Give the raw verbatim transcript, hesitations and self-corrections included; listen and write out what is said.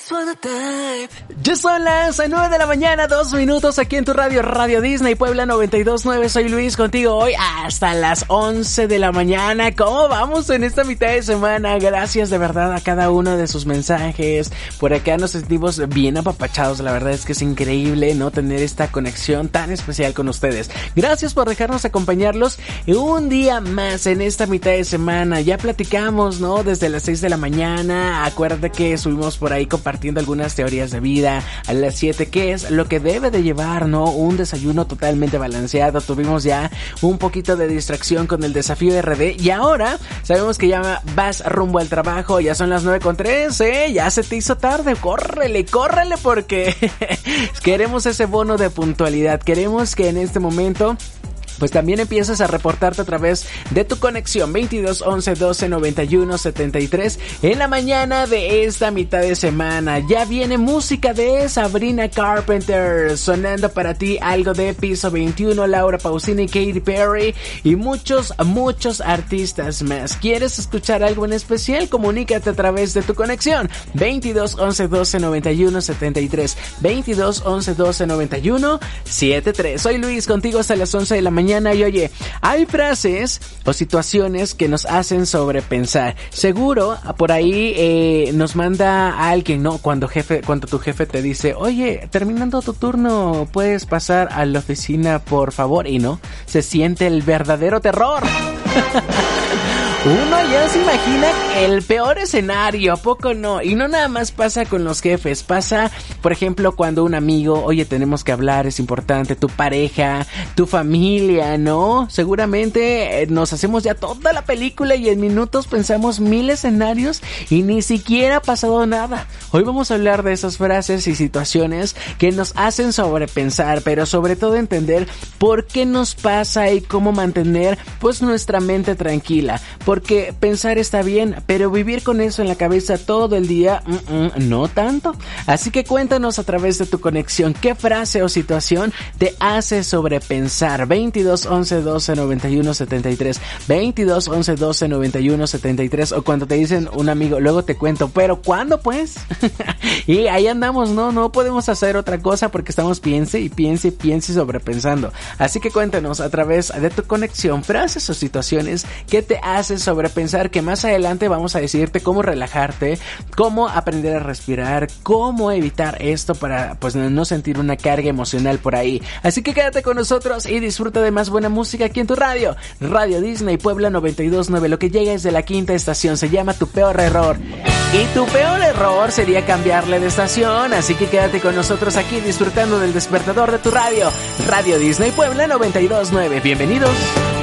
Ya son las nueve de la mañana, dos minutos aquí en tu radio, Radio Disney Puebla noventa y dos punto nueve. Soy Luis, contigo hoy hasta las once de la mañana. ¿Cómo vamos en esta mitad de semana? Gracias de verdad a cada uno de sus mensajes. Por acá nos sentimos bien apapachados. La verdad es que es increíble, ¿no? Tener esta conexión tan especial con ustedes. Gracias por dejarnos acompañarlos un día más en esta mitad de semana. Ya platicamos, ¿no? Desde las seis de la mañana. Acuérdate que subimos por ahí compartiendo algunas teorías de vida. A las siete, ¿qué es lo que debe de llevar, no? Un desayuno totalmente balanceado. Tuvimos ya un poquito de distracción con el desafío R D y ahora sabemos que ya vas rumbo al trabajo. Ya son las nueve con tres, ¿eh? Ya se te hizo tarde. Córrele, córrele porque queremos ese bono de puntualidad. Queremos que en este momento pues también empiezas a reportarte a través de tu conexión veintidós once doce noventa y uno setenta y tres en la mañana de esta mitad de semana. Ya viene música de Sabrina Carpenter sonando para ti, algo de Piso veintiuno, Laura Pausini, Katy Perry y muchos, muchos artistas más. ¿Quieres escuchar algo en especial? Comunícate a través de tu conexión veintidós once doce noventa y uno setenta y tres, veintidós once doce noventa y uno setenta y tres. Soy Luis, contigo hasta las once de la mañana. Y oye, hay frases o situaciones que nos hacen sobrepensar. Seguro por ahí eh, nos manda a alguien, ¿no? Cuando jefe, cuando tu jefe te dice, oye, terminando tu turno, ¿puedes pasar a la oficina, por favor? Y no, se siente el verdadero terror. Uno ya se imagina el peor escenario, ¿a poco no? Y no nada más pasa con los jefes, pasa, por ejemplo, cuando un amigo, oye, tenemos que hablar, es importante, tu pareja, tu familia, ¿no? Seguramente eh, nos hacemos ya toda la película y en minutos pensamos mil escenarios y ni siquiera ha pasado nada. Hoy vamos a hablar de esas frases y situaciones que nos hacen sobrepensar, pero sobre todo entender por qué nos pasa y cómo mantener, pues, nuestra mente tranquila. Porque pensar está bien, pero vivir con eso en la cabeza todo el día, mm, mm, no tanto. Así que cuéntanos a través de tu conexión qué frase o situación te hace sobrepensar. veintidós once doce noventa y uno setenta y tres, veintidós once doce noventa y uno setenta y tres, o cuando te dicen un amigo, luego te cuento, pero ¿cuándo pues? Y ahí andamos, no, no podemos hacer otra cosa porque estamos piense y piense y piense sobrepensando. Así que cuéntanos a través de tu conexión frases o situaciones que te hacen sobrepensar, que más adelante vamos a decirte cómo relajarte, cómo aprender a respirar, cómo evitar esto para pues no sentir una carga emocional por ahí. Así que quédate con nosotros y disfruta de más buena música aquí en tu radio, Radio Disney Puebla noventa y dos punto nueve. Lo que llega es de la quinta estación, se llama Tu Peor Error. Y tu peor error sería cambiarle de estación, así que quédate con nosotros aquí disfrutando del despertador de tu radio, Radio Disney Puebla noventa y dos punto nueve. Bienvenidos.